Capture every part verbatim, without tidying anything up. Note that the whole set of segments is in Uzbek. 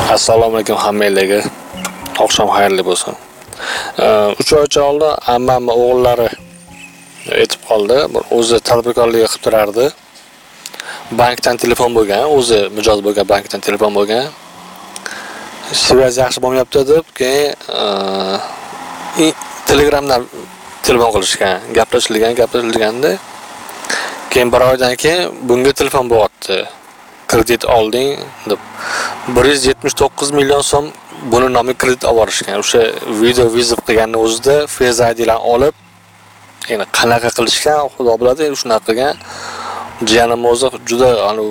Assalomu alaykum hammalarga. Oqshom xayrli bo'lsin. uch oycha oldin ammamning o'g'illari aytib qoldi. O'zi tadbirkorlik qilib turardi. Bankdan telefon bo'lgan, o'zi mijoz bo'lgan bankdan telefon bo'lgan. Svязь yaxshi bo'lmayapti deb, keyin Telegramdan telefon qilishgan, gaplashilgan, gaplashilganda keyin bir oydan keyin bunga telefon bo'lyapti. Kredit olding deb bir yuz yetmish to'qqiz million so'm buni nomiga kredit olib borishgan. O'sha video vizit qilganning o'zida Face I D'larni olib, yana qanaqa qilishgan, xudo biladi, shunaqa qilgan. Jiyanim o'zi juda anu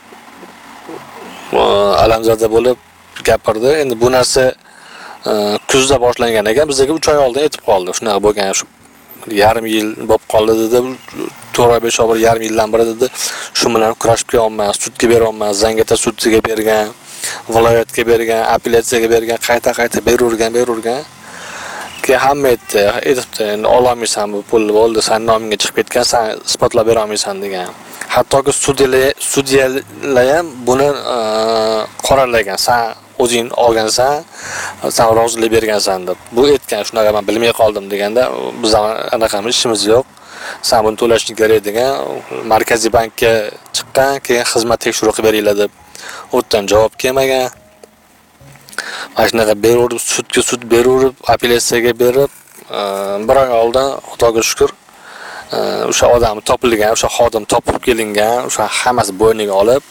alamzada bo'lib gapirdi. Endi bu narsa kuzda boshlangan ekan, bizga uch oy oldin aytib qoldi. Shunaqa bo'lgan, shu yarim yil bo'lib qoldi dedi. to'rt oy besh oy yarim yildan beri dedi. Shu bilan kurashib kelolman, sudga berolman, Zangata sudiga bergan, viloyatga bergan, apellyatsiyaga bergan, qayta-qayta beravergan, beravergan. Keyin hamma aytdi, aytibdi, endi ololmaysan bu pulni, bo'ldi, sen nomingga chiqib ketgan, sen isbotlab bera olmaysan degan. Hattoki sudyalar sudyalar ham buni qoralagan. Sen o'zing olgansan, sen rozilik bergansan deb. Bu aytgan, shunaqa men bilmay qoldim deganda, biz anaqamiz ishimiz yo'q. Sen buni to'lashing kerak degan. Markaziy bankka chiqqan, keyin xizmat tekshiruvi qilib beringlar deb. O'tdan javob kelmagan. Mana shunaqa beraverib, sudga sud beraverib, apellyatsiyaga berib, bir oy oldin Xudoga shukr, o'sha odam topilgan, o'sha xodim topib kelingan, o'sha hammasi bo'yniga olib,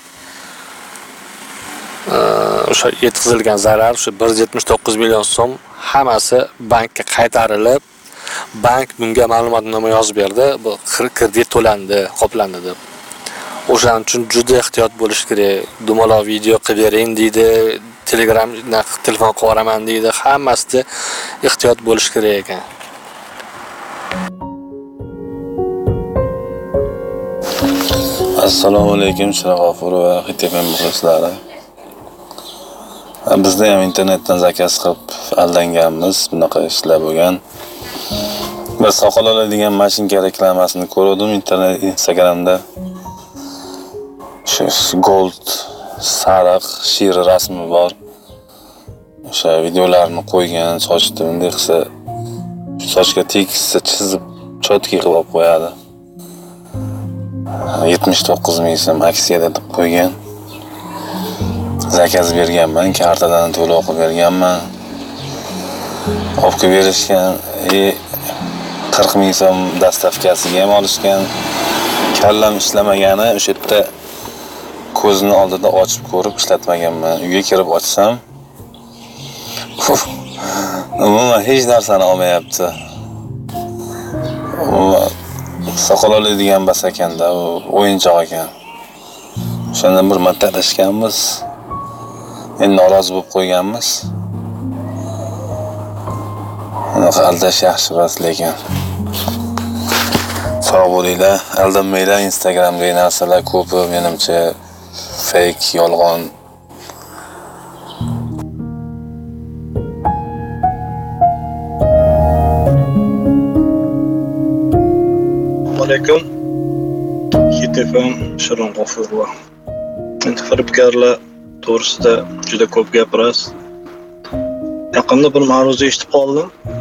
o'sha yetkazilgan zarar, o'sha bir yuz yetmish to'qqiz million so'm hammasi bankka qaytarilib, bank bunga ma'lumotnoma yozib berdi, bu kredit to'landi, qoplandi deb. O'shaning uchun juda ehtiyot bo'lish kerak. Dumaloq video qilib bering deydi, Telegram telefon qilib yuboraman deydi. Hammasida ehtiyot bo'lish kerak ekan. Assalomu alaykum Shirog'ofur va Xitefem muxlislari. Bizda ham internetdan zakaz qilib aldanganmiz, bunaqa ishlar bo'lgan. Bir soqol oladigan mashinka reklamasini ko'rdim internet Instagramda. Shu gold sariq shir rasmi bor. O'sha videolarni qo'ygan, sochni bunday qilsa, sochga tekisda chizib chotki qilib qo'yadi. yetmish to'qqiz ming so'm aksiyada deb qo'ygan. Zakaz berganman, kartadan to'lov qilib berganman. Olib berishgan, e qirq ming so'm dastavkasiga ham olishgan. Kallam ishlamagani o'sha yerda ko'zini oldida ochib ko'rib ishlatmaganman. Uyga kirib ochsam, umuman hech narsani olmayapti. Soqol oladigan bas ekanda, u o'yinchoq ekan. O'shandan bir marta adashganmiz. Endi norozi bo'lib qo'yganmiz. Unaqa aldash yaxshi emas lekin. Sog' bo'linglar, aldanmanglar. Instagramdagi narsalar ko'pi menimcha fake, yolg'on. Alaykum. Xitefem Shirog'ofur. Endi firibgarlar to'g'risida juda ko'p gapirasiz. Yaqinda bir ma'ruza eshitib qoldim.